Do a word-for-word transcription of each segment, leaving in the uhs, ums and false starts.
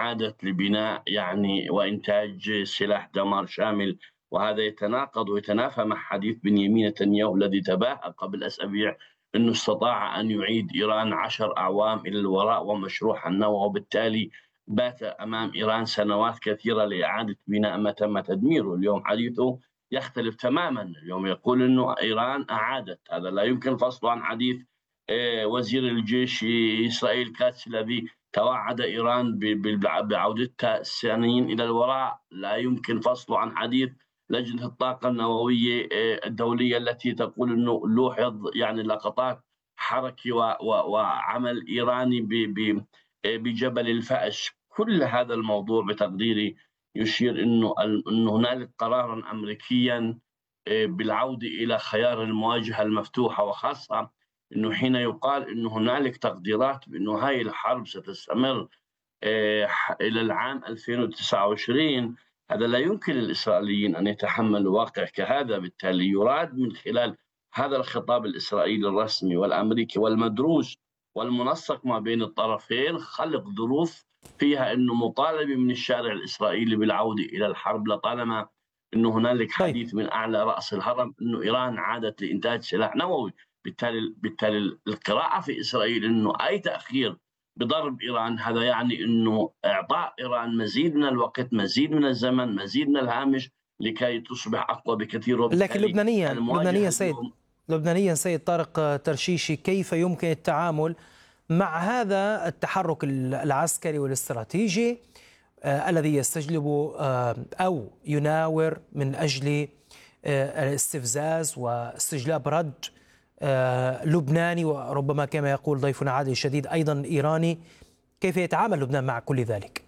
أعادت لبناء يعني وإنتاج سلاح دمار شامل، وهذا يتناقض ويتنافى مع حديث بنيامين نتنياهو الذي تباهى قبل أسابيع أنه استطاع أن يعيد إيران عشر أعوام إلى الوراء ومشروعها النووي، وبالتالي بات أمام إيران سنوات كثيرة لإعادة بناء ما تم تدميره. اليوم حديثه يختلف تماما، اليوم يقول أنه إيران أعادت، هذا لا يمكن فصله عن حديث وزير الجيش إسرائيل كاتس الذي توعد إيران بعودتها سنين إلى الوراء. لا يمكن فصله عن حديث لجنة الطاقة النووية الدولية التي تقول أنه لوحظ يعني لقطات حركي وعمل إيراني بجبل الفأش. كل هذا الموضوع بتقديري يشير أنه أن هنالك قرارا أمريكيا بالعودة إلى خيار المواجهة المفتوحة، وخاصة أنه حين يقال أن هنالك تقديرات بأنه هاي الحرب ستستمر إلى العام ألفين وتسعة وعشرين، هذا لا يمكن للإسرائيليين أن يتحملوا واقع كهذا. بالتالي يراد من خلال هذا الخطاب الإسرائيلي الرسمي والأمريكي والمدروس والمنسق ما بين الطرفين خلق ظروف فيها أنه مطالبة من الشارع الإسرائيلي بالعودة إلى الحرب، لطالما أنه هنالك حديث من أعلى رأس الهرم أنه إيران عادت لإنتاج سلاح نووي. بالتالي بالتالي القراءة في إسرائيل أنه أي تأخير بضرب إيران هذا يعني أنه إعطاء إيران مزيد من الوقت، مزيد من الزمن، مزيد من الهامش لكي تصبح أقوى بكثير. لكن لبنانيا لبنانيا سيد لبنانيا سيد طارق ترشيشي، كيف يمكن التعامل مع هذا التحرك العسكري والاستراتيجي آه الذي يستجلب آه أو يناور من أجل آه الاستفزاز واستجلاب رد آه لبناني، وربما كما يقول ضيفنا عادل الشديد أيضا إيراني؟ كيف يتعامل لبنان مع كل ذلك؟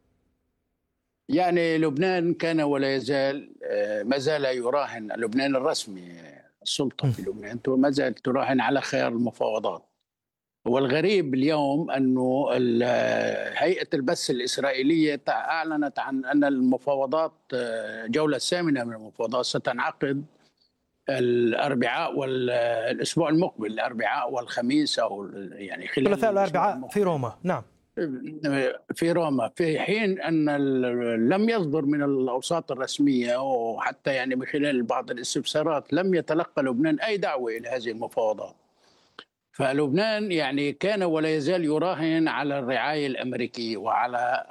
يعني لبنان كان ولا يزال ما زال يراهن، لبنان الرسمي السلطة في لبنان ما زالت تراهن على خيار المفاوضات. والغريب اليوم أنه هيئة البث الإسرائيلية أعلنت عن أن المفاوضات جولة ثامنة من المفاوضات ستنعقد الأربعاء والأسبوع المقبل، الأربعاء والخميس، أو يعني خلال الثلاثاء والأربعاء في روما. نعم، في روما، في حين أن لم يصدر من الأوساط الرسمية وحتى يعني من خلال بعض الاستفسارات لم يتلقى لبنان أي دعوة إلى هذه المفاوضات. فلبنان يعني كان ولا يزال يراهن على الرعاية الأمريكية وعلى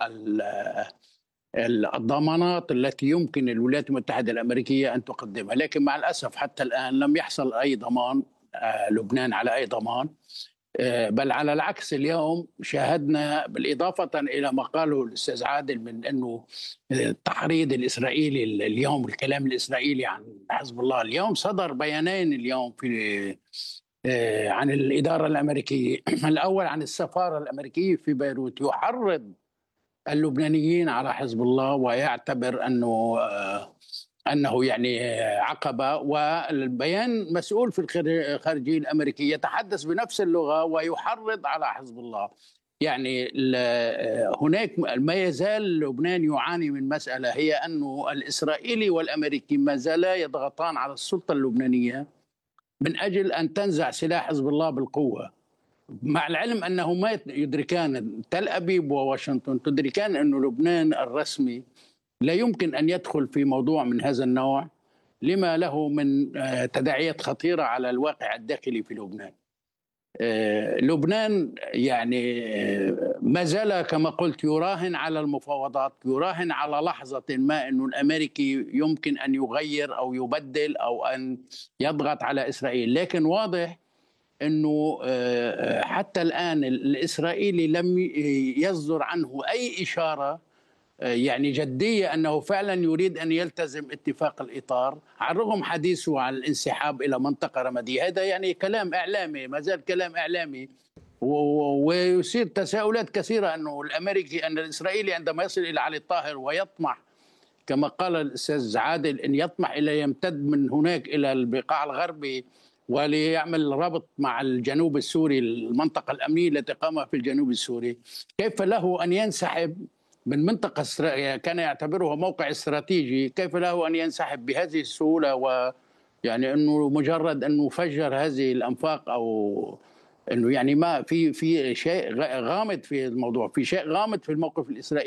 الضمانات التي يمكن الولايات المتحدة الأمريكية أن تقدمها، لكن مع الأسف حتى الآن لم يحصل أي ضمان لبنان على أي ضمان، بل على العكس. اليوم شاهدنا بالإضافة إلى ما قاله الأستاذ عادل من أنه التحريض الإسرائيلي اليوم، الكلام الإسرائيلي عن حزب الله، اليوم صدر بيانين اليوم في عن الإدارة الأمريكية. الأول عن السفارة الأمريكية في بيروت يحرض اللبنانيين على حزب الله ويعتبر أنه أنه يعني عقبة، والبيان مسؤول في الخارجية الأمريكية يتحدث بنفس اللغة ويحرض على حزب الله. يعني هناك ما يزال لبنان يعاني من مسألة، هي أنه الإسرائيلي والأمريكي ما زالا يضغطان على السلطة اللبنانية من أجل أن تنزع سلاح حزب الله بالقوة، مع العلم أنه ما يدركان، تل أبيب وواشنطن تدركان أنه لبنان الرسمي لا يمكن أن يدخل في موضوع من هذا النوع لما له من تداعيات خطيرة على الواقع الداخلي في لبنان. لبنان يعني ما زال كما قلت يراهن على المفاوضات، يراهن على لحظة ما أنه الأمريكي يمكن أن يغير أو يبدل أو أن يضغط على إسرائيل، لكن واضح أنه حتى الآن الإسرائيلي لم يصدر عنه أي إشارة يعني جدية أنه فعلا يريد أن يلتزم اتفاق الإطار، على الرغم حديثه عن الانسحاب إلى منطقة رمادية. هذا يعني كلام إعلامي، ما زال كلام إعلامي، ويصير تساؤلات كثيرة أنه الأمريكي أن الإسرائيلي عندما يصل إلى علي الطاهر ويطمح كما قال الأستاذ عادل أن يطمح إلى يمتد من هناك إلى البقاع الغربي وليعمل ربط مع الجنوب السوري، المنطقة الأمنية التي قامها في الجنوب السوري، كيف له أن ينسحب من منطقة كان يعتبرها موقع استراتيجي؟ كيف له أن ينسحب بهذه السهولة، ويعني أنه مجرد أنه فجر هذه الأنفاق، أو أنه يعني ما في في شيء غامض في الموضوع، في شيء غامض في الموقف الإسرائيلي.